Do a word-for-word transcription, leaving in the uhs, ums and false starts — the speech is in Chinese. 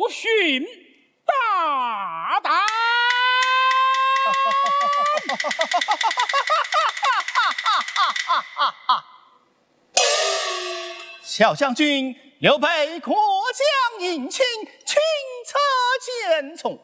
勋大胆！ 小将军刘备过江迎亲，亲策简从，